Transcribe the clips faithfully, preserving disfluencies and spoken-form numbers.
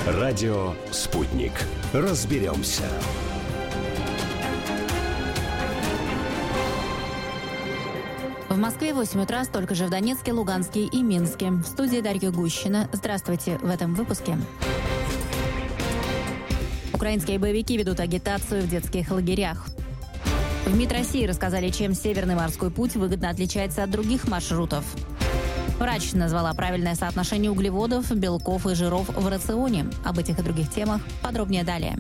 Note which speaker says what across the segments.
Speaker 1: Радио «Спутник». Разберемся.
Speaker 2: В Москве восемь утра, столько же в Донецке, Луганске и Минске. В студии Дарья Гущина. Здравствуйте в этом выпуске. Украинские боевики ведут агитацию в детских лагерях. В МИД России рассказали, чем Северный морской путь выгодно отличается от других маршрутов. Врач назвала правильное соотношение углеводов, белков и жиров в рационе. Об этих и других темах подробнее далее.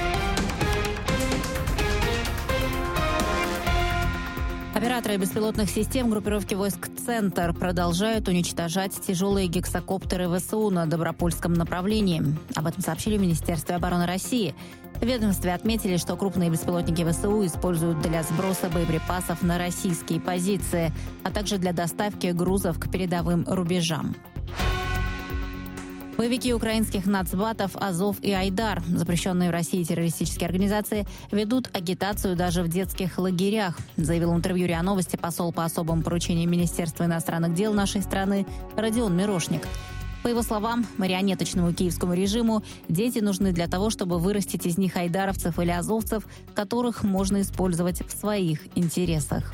Speaker 2: Операторы беспилотных систем группировки войск «Центр» продолжают уничтожать тяжелые гексакоптеры ВСУ на Добропольском направлении. Об этом сообщили в Министерстве обороны России. В ведомстве отметили, что крупные беспилотники ВСУ используют для сброса боеприпасов на российские позиции, а также для доставки грузов к передовым рубежам. Боевики украинских нацбатов «Азов» и «Айдар», запрещенные в России террористические организации, ведут агитацию даже в детских лагерях, заявил в интервью РИА Новости посол по особым поручениям Министерства иностранных дел нашей страны Родион Мирошник. По его словам, марионеточному киевскому режиму дети нужны для того, чтобы вырастить из них айдаровцев или азовцев, которых можно использовать в своих интересах.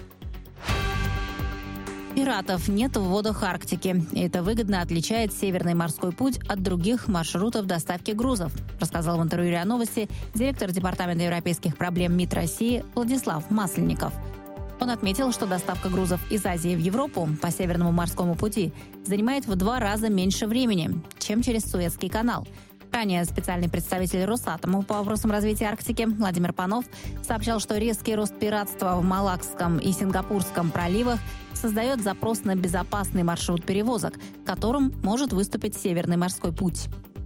Speaker 2: Пиратов нет в водах Арктики. И это выгодно отличает Северный морской путь от других маршрутов доставки грузов, рассказал в интервью РИА Новости директор Департамента европейских проблем МИД России Владислав Масленников. Он отметил, что доставка грузов из Азии в Европу по Северному морскому пути занимает в два раза меньше времени, чем через Суэцкий канал. Ранее специальный представитель Росатома по вопросам развития Арктики Владимир Панов сообщал, что резкий рост пиратства в Малакском и Сингапурском проливах создает запрос на безопасный маршрут перевозок, которым может выступить Северный морской путь.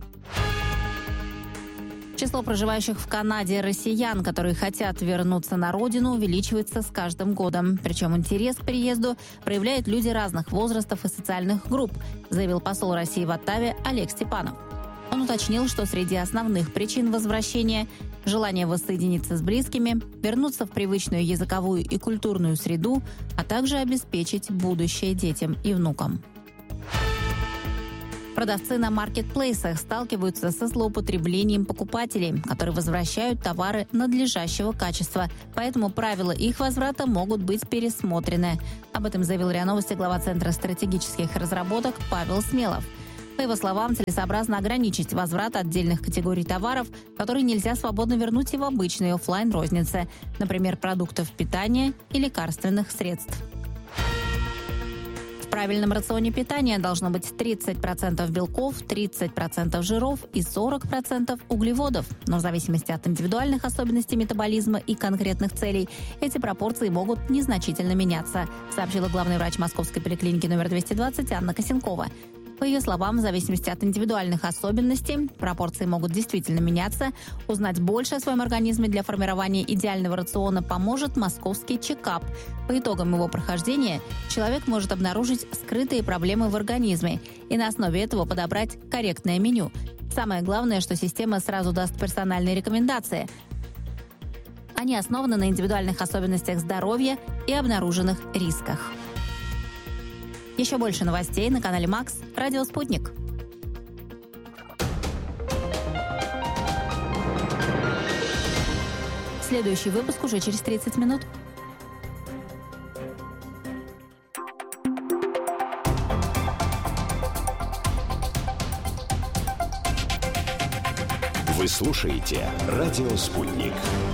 Speaker 2: Число проживающих в Канаде россиян, которые хотят вернуться на родину, увеличивается с каждым годом. Причем интерес к переезду проявляют люди разных возрастов и социальных групп, заявил посол России в Оттаве Олег Степанов. Он уточнил, что среди основных причин возвращения – желание воссоединиться с близкими, вернуться в привычную языковую и культурную среду, а также обеспечить будущее детям и внукам. Продавцы на маркетплейсах сталкиваются со злоупотреблением покупателей, которые возвращают товары надлежащего качества, поэтому правила их возврата могут быть пересмотрены. Об этом заявил РИА Новости глава Центра стратегических разработок Павел Смелов. По его словам, целесообразно ограничить возврат отдельных категорий товаров, которые нельзя свободно вернуть и в обычной офлайн-рознице, например, продуктов питания и лекарственных средств. В правильном рационе питания должно быть тридцать процентов белков, тридцать процентов жиров и сорок процентов углеводов. Но в зависимости от индивидуальных особенностей метаболизма и конкретных целей эти пропорции могут незначительно меняться, сообщила главный врач Московской поликлиники номер двести двадцать Анна Косенкова. По ее словам, в зависимости от индивидуальных особенностей пропорции могут действительно меняться. Узнать больше о своем организме для формирования идеального рациона поможет московский чекап. По итогам его прохождения человек может обнаружить скрытые проблемы в организме и на основе этого подобрать корректное меню. Самое главное, что система сразу даст персональные рекомендации. Они основаны на индивидуальных особенностях здоровья и обнаруженных рисках. Еще больше новостей на канале Макс, Радио «Спутник». Следующий выпуск уже через тридцать минут.
Speaker 1: Вы слушаете «Радио «Спутник».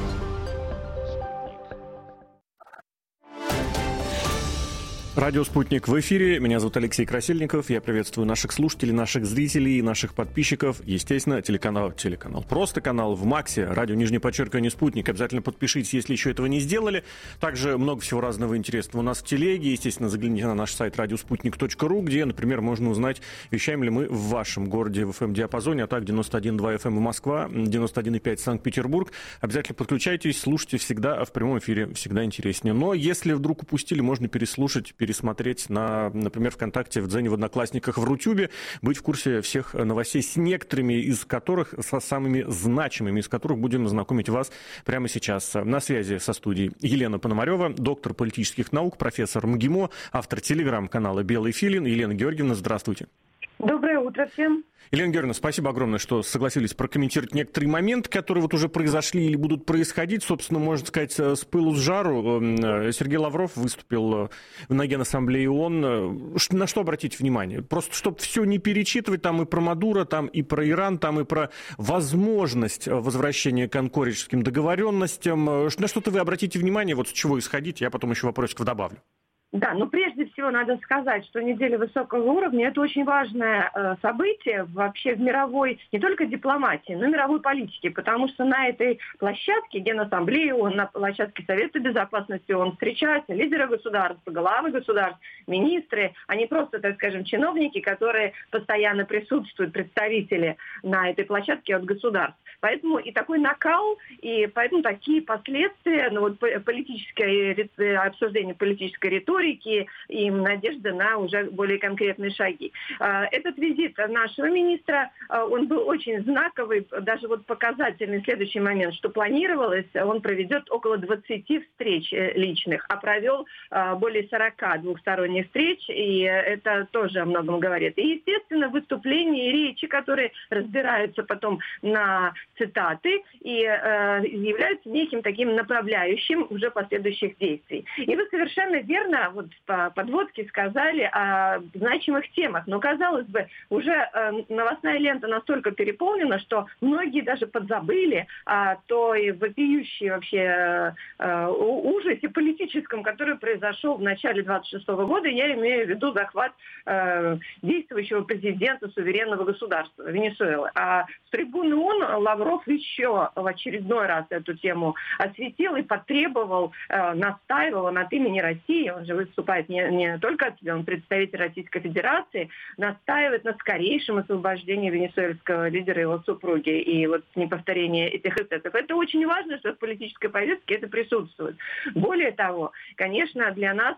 Speaker 3: Радио «Спутник» в эфире. Меня зовут Алексей Красильников. Я приветствую наших слушателей, наших зрителей и наших подписчиков. Естественно, телеканал, телеканал, просто канал в Максе. Радио, нижнее подчеркивание, «Спутник». Обязательно подпишитесь, если еще этого не сделали. Также много всего разного интересного у нас в телеге. Естественно, загляните на наш сайт радиоспутник точка ру, где, например, можно узнать, вещаем ли мы в вашем городе в эф эм-диапазоне, а так девяносто один и два эф эм и Москва, девяносто один и пять Санкт-Петербург. Обязательно подключайтесь, слушайте всегда в прямом эфире, всегда интереснее. Но если вдруг упустили, можно переслушать, пересмотреть на, например, ВКонтакте, в Дзене, в Одноклассниках, в Рутюбе, быть в курсе всех новостей, с некоторыми из которых, со самыми значимыми из которых будем знакомить вас прямо сейчас. На связи со студией Елена Пономарева, доктор политических наук, профессор МГИМО, автор телеграм-канала «Белый филин». Елена Георгиевна, здравствуйте.
Speaker 4: Доброе утро всем.
Speaker 3: Елена Георгиевна, спасибо огромное, что согласились прокомментировать некоторые моменты, которые вот уже произошли или будут происходить. Собственно, можно сказать, с пылу с жару. Сергей Лавров выступил на Генассамблее ООН. На что обратить внимание? Просто, чтобы все не перечитывать, там и про Мадуро, там и про Иран, там и про возможность возвращения к анкоридžским договоренностям. На что-то вы обратите внимание, вот с чего исходить, я потом еще вопросиков добавлю.
Speaker 4: Да, но прежде всего надо сказать, что неделя высокого уровня – это очень важное э, событие вообще в мировой, не только дипломатии, но и мировой политике, потому что на этой площадке Генассамблеи ООН, на площадке Совета Безопасности ООН встречаются лидеры государств, главы государств, министры, а не просто, так скажем, чиновники, которые постоянно присутствуют, представители на этой площадке от государств. Поэтому и такой накал, и поэтому такие последствия, ну вот политическое обсуждение политической риторики, и надежда на уже более конкретные шаги. Этот визит нашего министра, он был очень знаковый, даже вот показательный следующий момент, что планировалось, он проведет около двадцати встреч личных, а провел более сорока двухсторонних встреч, и это тоже о многом говорит. И, естественно, выступления и речи, которые разбираются потом на цитаты и являются неким таким направляющим уже последующих действий. И вы совершенно верно вот по подводке сказали о значимых темах. Но, казалось бы, уже э, новостная лента настолько переполнена, что многие даже подзабыли о той вопиющей вообще э, ужасе политическом, который произошел в начале двадцать шестого года. Я имею в виду захват э, действующего президента суверенного государства Венесуэлы. А с трибуны ООН Лавров еще в очередной раз эту тему осветил и потребовал, э, настаивал от имени России, он же выступает не, не только от себя, он представитель Российской Федерации, настаивает на скорейшем освобождении венесуэльского лидера и его супруги и вот неповторение этих эксцессов. Это очень важно, что в политической повестке это присутствует. Более того, конечно, для нас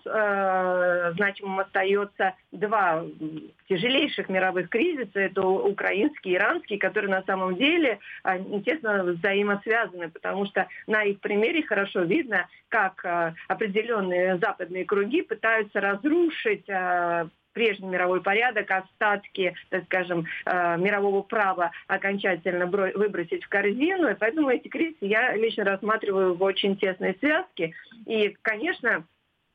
Speaker 4: э, значимым остается два тяжелейших мировых кризиса. Это украинский и иранский, которые на самом деле э, тесно взаимосвязаны, потому что на их примере хорошо видно, как э, определенные западные круги пытаются разрушить э, прежний мировой порядок, остатки, так скажем, э, мирового права окончательно бро- выбросить в корзину. И поэтому эти кризисы я лично рассматриваю в очень тесной связке. И, конечно,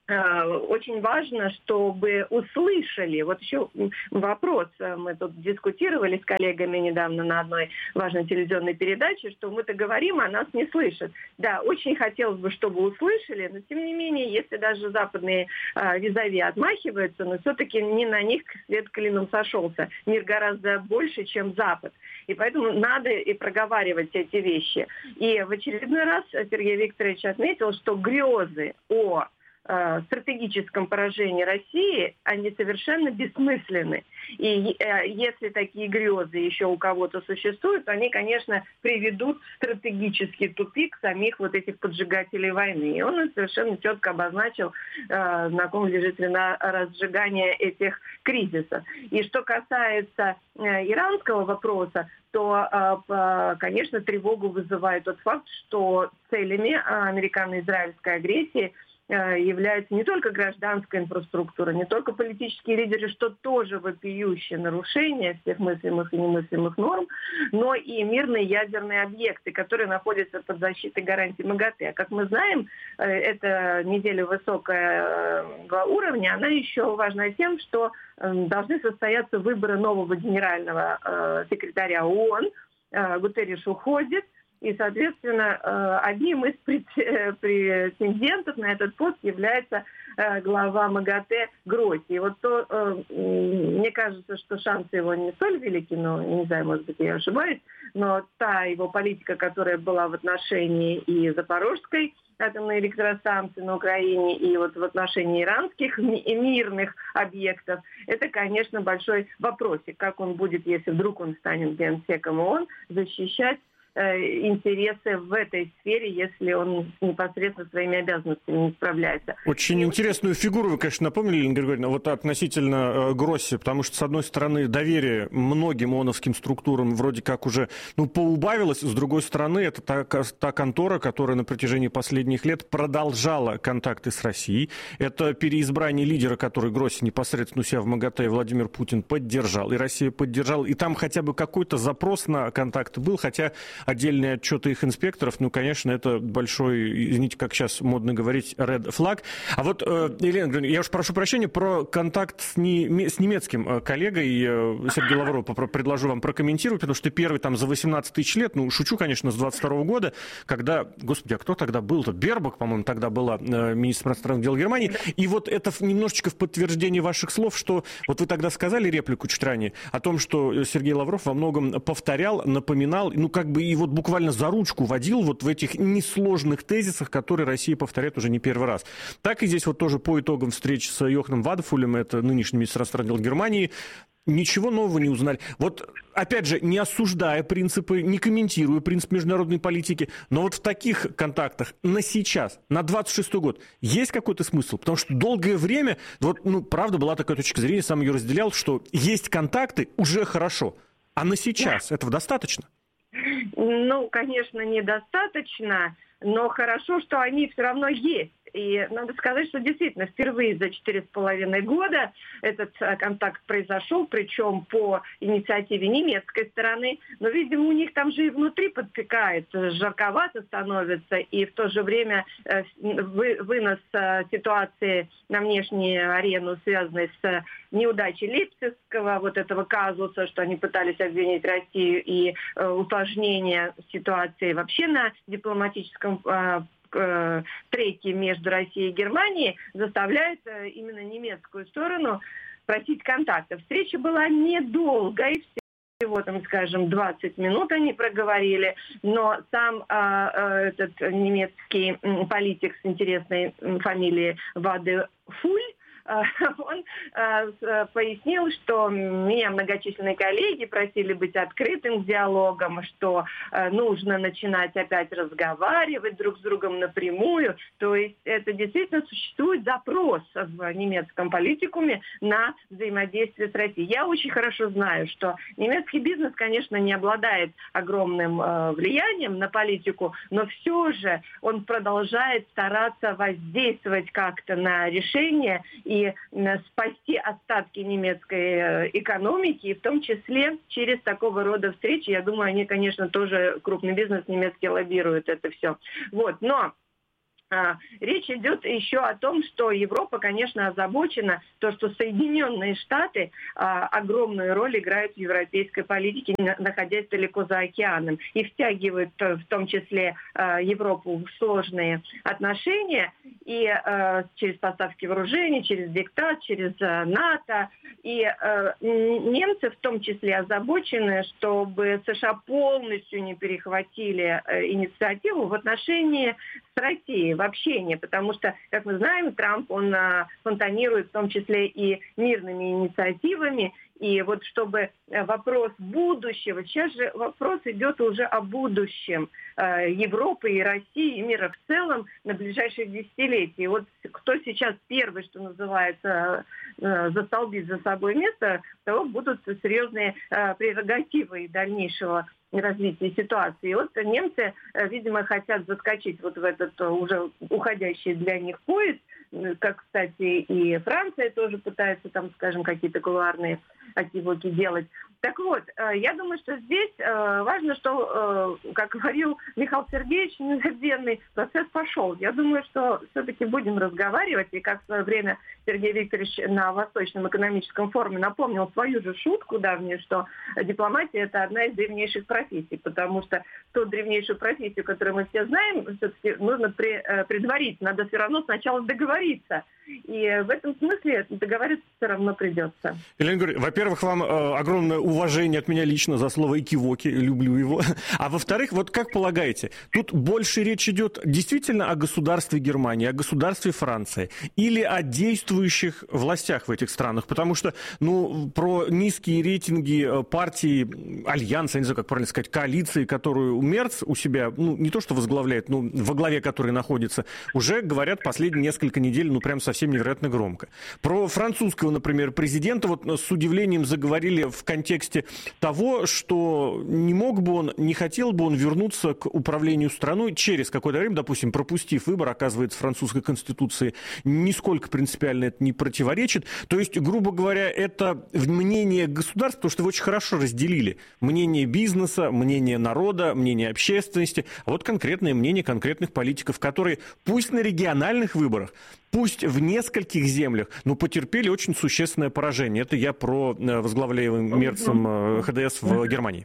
Speaker 4: очень важно, чтобы услышали. Вот еще вопрос. Мы тут дискутировали с коллегами недавно на одной важной телевизионной передаче, что мы-то говорим, а нас не слышат. Да, очень хотелось бы, чтобы услышали, но тем не менее, если даже западные э, визави отмахиваются, но все-таки не на них свет клином сошелся. Мир гораздо больше, чем Запад. И поэтому надо и проговаривать эти вещи. И в очередной раз Сергей Викторович отметил, что грезы о стратегическом поражении России, они совершенно бессмысленны. И э, если такие грезы еще у кого-то существуют, то они, конечно, приведут в стратегический тупик самих вот этих поджигателей войны. И он совершенно четко обозначил, э, на ком лежит вина разжигания этих кризисов. И что касается э, иранского вопроса, то, э, конечно, тревогу вызывает тот факт, что целями американо-израильской агрессии является не только гражданская инфраструктура, не только политические лидеры, что тоже вопиющее нарушение всех мыслимых и немыслимых норм, но и мирные ядерные объекты, которые находятся под защитой гарантий МАГАТЭ. Как мы знаем, эта неделя высокого уровня, она еще важна тем, что должны состояться выборы нового генерального секретаря ООН. Гутерриш уходит. И, соответственно, одним из претендентов на этот пост является глава МАГАТЭ Гросси. И вот то, мне кажется, что шансы его не столь велики, но, не знаю, может быть, я ошибаюсь, но та его политика, которая была в отношении и Запорожской атомной электростанции на Украине, и вот в отношении иранских и мирных объектов, это, конечно, большой вопросик, как он будет, если вдруг он станет генсеком ООН, защищать интересы в этой сфере, если он непосредственно своими обязанностями не справляется.
Speaker 3: Очень
Speaker 4: И
Speaker 3: интересную очень... фигуру вы, конечно, напомнили, Елена Григорьевна, вот относительно Гросси, потому что, с одной стороны, доверие многим ООНовским структурам вроде как уже ну, поубавилось, с другой стороны, это та, та контора, которая на протяжении последних лет продолжала контакты с Россией. Это переизбрание лидера, который Гросси непосредственно у себя в МАГАТЭ Владимир Путин поддержал, и Россия поддержала, и там хотя бы какой-то запрос на контакты был, хотя отдельные отчеты их инспекторов, ну, конечно, это большой, извините, как сейчас модно говорить, red flag. А вот, Елена Григорьевна, я уж прошу прощения, про контакт с, не, с немецким коллегой Сергеем Лавровым предложу вам прокомментировать, потому что первый там за восемнадцать тысяч лет, ну, шучу, конечно, с двадцать второго года, когда, господи, а кто тогда был-то? Бербак, по-моему, тогда была министр иностранных дел Германии. И вот это немножечко в подтверждение ваших слов, что вот вы тогда сказали реплику чуть ранее о том, что Сергей Лавров во многом повторял, напоминал, ну, как бы и вот буквально за ручку водил вот в этих несложных тезисах, которые Россия повторяет уже не первый раз. Так и здесь вот тоже по итогам встреч с Йоханом Вадефулем, это нынешний министр иностранных дел Германии, ничего нового не узнали. Вот, опять же, не осуждая принципы, не комментируя принцип международной политики, но вот в таких контактах на сейчас, на двадцать шестой год, есть какой-то смысл? Потому что долгое время, вот, ну, правда, была такая точка зрения, сам ее разделял, что есть контакты уже хорошо, а на сейчас этого достаточно?
Speaker 4: Ну, конечно, недостаточно, но хорошо, что они все равно есть. И надо сказать, что действительно впервые за четыре с половиной года этот контакт произошел, причем по инициативе немецкой стороны. Но, видимо, у них там же и внутри подпекает, жарковато становится, и в то же время вынос ситуации на внешнюю арену, связанной с неудачей Лейпцигского вот этого казуса, что они пытались обвинить Россию, и усложнение ситуации вообще на дипломатическом треки между Россией и Германией заставляет именно немецкую сторону просить контакта. Встреча была недолгой, всего, там, скажем, двадцать минут они проговорили, но сам э, этот немецкий политик с интересной фамилией Вадефуль, он э, пояснил, что меня многочисленные коллеги просили быть открытым к диалогам, что э, нужно начинать опять разговаривать друг с другом напрямую. То есть это действительно существует запрос в немецком политикуме на взаимодействие с Россией. Я очень хорошо знаю, что немецкий бизнес, конечно, не обладает огромным э, влиянием на политику, но все же он продолжает стараться воздействовать как-то на решение и и спасти остатки немецкой экономики, и в том числе через такого рода встречи. Я думаю, они, конечно, тоже, крупный бизнес немецкий, лоббируют это все. Вот, но А, речь идет еще о том, что Европа, конечно, озабочена, то, что Соединенные Штаты а, огромную роль играют в европейской политике, находясь далеко за океаном, и втягивают в том числе а, Европу в сложные отношения, и а, через поставки вооружений, через диктат, через а, НАТО. И а, немцы в том числе озабочены, чтобы США полностью не перехватили а, инициативу в отношении с Россией в общении, потому что, как мы знаем, Трамп, он а, фонтанирует в том числе и мирными инициативами, и вот чтобы вопрос будущего, сейчас же вопрос идет уже о будущем э, Европы и России, и мира в целом на ближайшие десятилетия. И вот кто сейчас первый, что называется, э, застолбит за собой место, того будут серьезные э, прерогативы дальнейшего развития ситуации. И вот немцы, э, видимо, хотят заскочить вот в этот уже уходящий для них поезд, как, кстати, и Франция тоже пытается там, скажем, какие-то кулуарные отивоки делать. Так вот, я думаю, что здесь важно, что, как говорил Михаил Сергеевич Незерденный, процесс пошел. Я думаю, что все-таки будем разговаривать, и как в свое время Сергей Викторович на Восточном экономическом форуме напомнил свою же шутку давнюю, что дипломатия – это одна из древнейших профессий, потому что ту древнейшую профессию, которую мы все знаем, все-таки нужно предварить, надо все равно сначала договориться. И в этом смысле договариваться все равно придется.
Speaker 3: Елена Григорьевна, во-первых, вам э, огромное уважение от меня лично за слово «экивоки», люблю его. А во-вторых, вот как полагаете, тут больше речь идет действительно о государстве Германии, о государстве Франции или о действующих властях в этих странах? Потому что, ну, про низкие рейтинги партии, альянса, я не знаю, как правильно сказать, коалиции, которую Мерц у себя, ну, не то что возглавляет, но во главе которой находится, уже говорят последние несколько недель, ну, прям совсем невероятно громко. Про французского, например, президента вот с удивлением заговорили в контексте того, что не мог бы он, не хотел бы он вернуться к управлению страной через какое-то время, допустим, пропустив выбор, оказывается, французской конституции нисколько принципиально это не противоречит. То есть, грубо говоря, это мнение государства, потому что вы очень хорошо разделили мнение бизнеса, мнение народа, мнение общественности, а вот конкретное мнение конкретных политиков, которые пусть на региональных выборах, пусть в нескольких землях, но потерпели очень существенное поражение. Это я про возглавляемым Мерцем ХДС в Германии.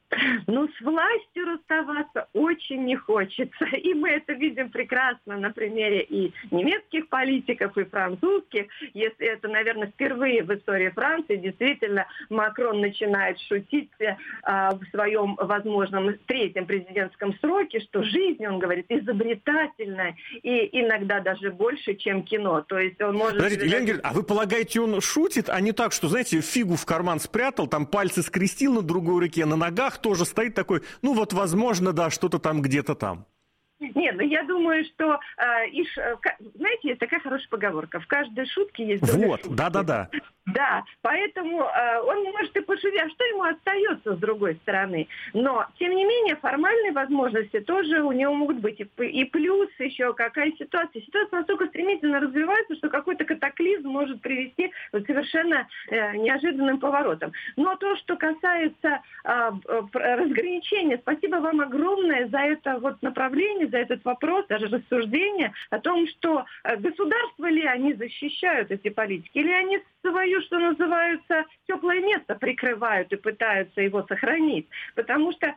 Speaker 4: Ну, с властью расставаться очень не хочется. И мы это видим прекрасно на примере и немецких политиков, и французских. Если это, наверное, впервые в истории Франции, действительно, Макрон начинает шутить а, в своем возможном третьем президентском сроке, что жизнь, он говорит, изобретательная и иногда даже больше, чем кино. То есть он может...
Speaker 3: Подождите, Елена Георгиевна, а вы полагаете, он шутит, а не так, что, знаете, фигу в карман спрятал, там пальцы скрестил на другой руке, на ногах тоже стоит такой, ну вот, возможно, да, что-то там где-то там.
Speaker 4: Нет, ну я думаю, что, э, иш, э, знаете, есть такая хорошая поговорка, в каждой шутке есть доля
Speaker 3: Вот,
Speaker 4: шутки.
Speaker 3: да-да-да.
Speaker 4: Да, поэтому э, он может и пошутить, а что ему остается с другой стороны? Но, тем не менее, формальные возможности тоже у него могут быть. И, и плюс еще какая ситуация. Ситуация настолько стремительно развивается, что какой-то катаклизм может привести к совершенно э, неожиданным поворотам. Но то, что касается э, разграничения, спасибо вам огромное за это вот направление, за этот вопрос, даже рассуждение о том, что э, государство ли они защищают, эти политики, или они свою, что называется, теплое место прикрывают и пытаются его сохранить. Потому что э,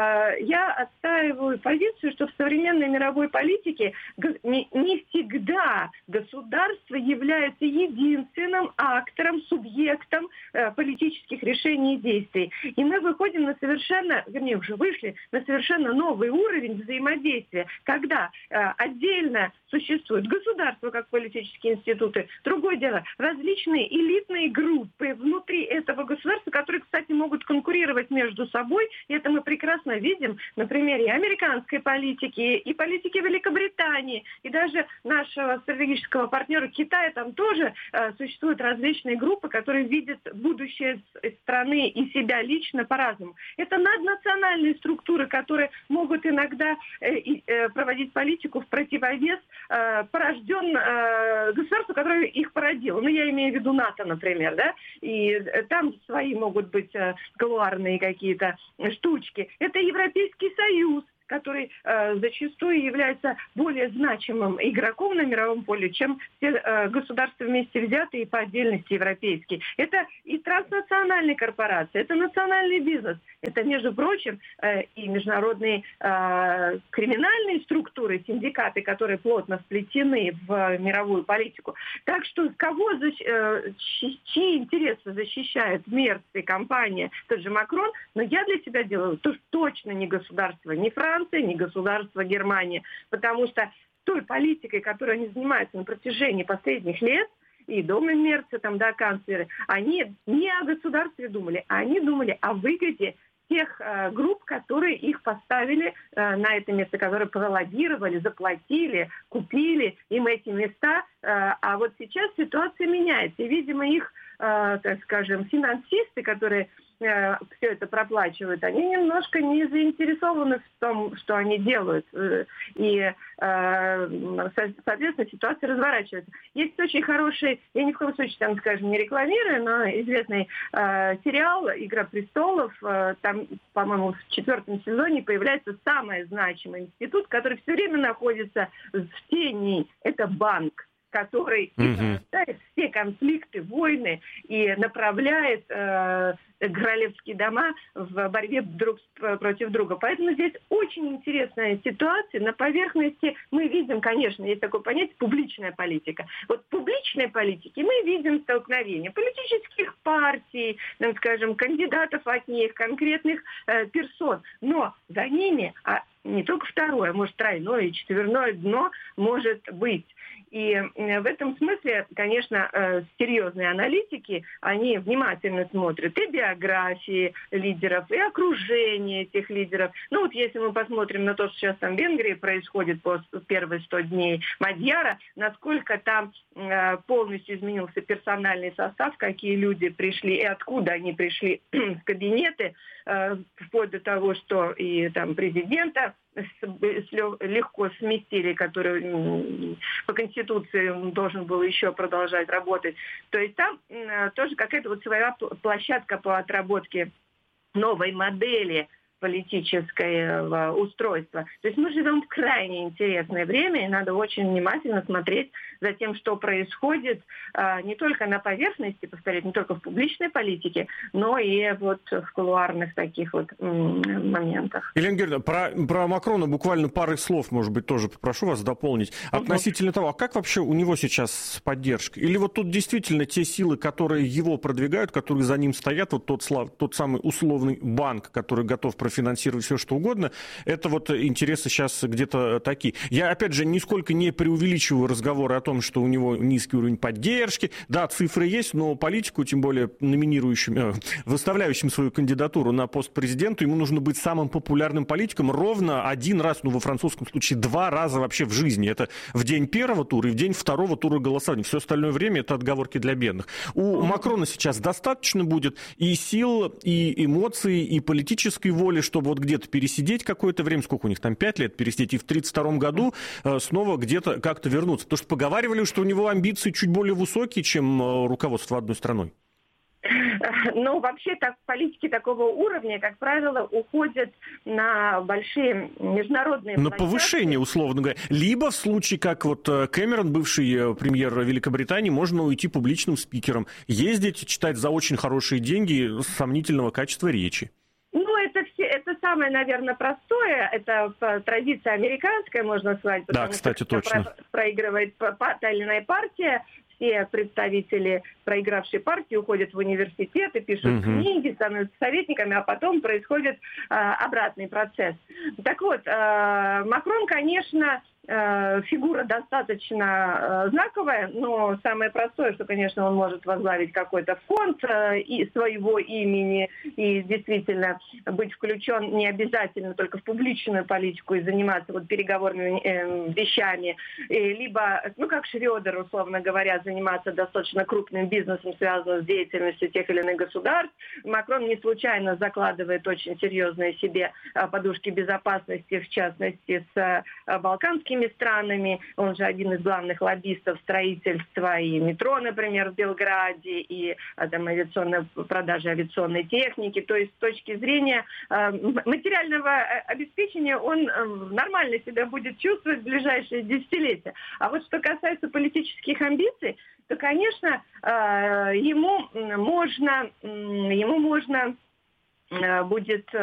Speaker 4: я отстаиваю позицию, что в современной мировой политике не, не всегда государство является единственным актором, субъектом э, политических решений и действий. И мы выходим на совершенно, вернее, уже вышли на совершенно новый уровень взаимодействия, когда э, отдельно существует государство как политические институты, другое дело, различные элитные группы внутри этого государства, которые, кстати, могут конкурировать между собой. И это мы прекрасно видим на примере американской политики, и политики Великобритании, и даже нашего стратегического партнера Китая. Там тоже э, существуют различные группы, которые видят будущее страны и себя лично по-разному. Это наднациональные структуры, которые могут иногда э, э, проводить политику в противовес э, порожден э, государству, которое их породило. Ну, я имею в виду НАТО, например, да, и там свои могут быть э, галуарные какие-то штучки. Это Европейский Союз, который э, зачастую является более значимым игроком на мировом поле, чем все э, государства вместе взятые и по отдельности европейские. Это и транснациональные корпорации, это национальный бизнес, это, между прочим, э, и международные э, криминальные структуры, синдикаты, которые плотно сплетены в мировую политику. Так что кого защ... э, чьи интересы защищает Мерц и компания, тот же Макрон, но я для себя делаю то, точно не государство, не Франция, не государство Германии, потому что той политикой, которой они занимаются на протяжении последних лет, и дома Мерца, там, да, канцлеры, они не о государстве думали, а они думали о выгоде тех э, групп, которые их поставили э, на это место, которые пролоббировали, заплатили, купили им эти места. Э, а вот сейчас ситуация меняется. И, видимо, их, э, так скажем, финансисты, которые э, все это проплачивают, они немножко не заинтересованы в том, что они делают. И, э, соответственно, ситуация разворачивается. Есть очень хороший, я ни в коем случае, там, скажем, не рекламирую, но известный э, сериал «Игра престолов». Э, там, по-моему, в четвертом сезоне появляется самый значимый институт, который все время находится в тени. Это банк, который mm-hmm. порождает все конфликты, войны и направляет э, королевские дома в борьбе друг против друга. Поэтому здесь очень интересная ситуация. На поверхности мы видим, конечно, есть такое понятие публичная политика. Вот в публичной политике мы видим столкновение политических партий, там, скажем, кандидатов от них, конкретных э, персон. Но за ними, а не только второе, может тройное и четверное дно может быть. И в этом смысле, конечно, серьезные аналитики, они внимательно смотрят и биографии лидеров, и окружение этих лидеров. Ну вот если мы посмотрим на то, что сейчас там в Венгрии происходит по первые сто дней Мадьяра, насколько там полностью изменился персональный состав, какие люди пришли и откуда они пришли в кабинеты, вплоть до того, что и там президента легко сместили, который по Конституции должен был еще продолжать работать. То есть там тоже какая-то вот своя площадка по отработке новой модели политического устройства. То есть мы живем в крайне интересное время, и надо очень внимательно смотреть за тем, что происходит не только на поверхности, повторять, не только в публичной политике, но и вот в кулуарных таких вот моментах.
Speaker 3: Елена Георгиевна, про, про Макрона буквально пары слов, может быть, тоже попрошу вас дополнить. Относительно того, а как вообще у него сейчас с поддержкой? Или вот тут действительно те силы, которые его продвигают, которые за ним стоят, вот тот, слав, тот самый условный банк, который готов финансировать все, что угодно, это вот интересы сейчас где-то такие. Я, опять же, нисколько не преувеличиваю разговоры о том, что у него низкий уровень поддержки. Да, цифры есть, но политику, тем более номинирующим, э, выставляющим свою кандидатуру на пост президента, ему нужно быть самым популярным политиком ровно один раз, ну, во французском случае, два раза вообще в жизни. Это в день первого тура и в день второго тура голосования. Все остальное время это отговорки для бедных. У Макрона сейчас достаточно будет и сил, и эмоций, и политической воли, чтобы вот где-то пересидеть какое-то время, сколько у них там, пять лет пересидеть, и в тридцать втором году э, снова где-то как-то вернуться. Потому что поговаривали, что у него амбиции чуть более высокие, чем э, руководство одной страной.
Speaker 4: Ну, вообще, так, политики такого уровня, как правило, уходят на большие международные
Speaker 3: на
Speaker 4: площадки.
Speaker 3: Повышение, условно говоря. Либо в случае, как вот Кэмерон, бывший премьер Великобритании, можно уйти публичным спикером, ездить, читать за очень хорошие деньги сомнительного качества речи.
Speaker 4: Это, все, это самое, наверное, простое. Это традиция американская, можно сказать.
Speaker 3: Да, кстати,
Speaker 4: что
Speaker 3: точно.
Speaker 4: Про, проигрывает та или иная партия. Все представители проигравшей партии уходят в университеты, пишут угу. книги, становятся советниками, а потом происходит а, обратный процесс. Так вот, а, Макрон, конечно, фигура достаточно знаковая, но самое простое, что, конечно, он может возглавить какой-то фонд и своего имени и действительно быть включен не обязательно только в публичную политику и заниматься вот переговорными вещами, либо, ну, как Шрёдер, условно говоря, заниматься достаточно крупным бизнесом, связанным с деятельностью тех или иных государств. Макрон не случайно закладывает очень серьезные себе подушки безопасности, в частности, с балканскими странами. Он же один из главных лоббистов строительства и метро, например, в Белграде, и там, авиационной, продажи авиационной техники. То есть с точки зрения э, материального обеспечения он э, нормально себя будет чувствовать в ближайшие десятилетия. А вот что касается политических амбиций, то, конечно, э, ему можно, ему можно э, будет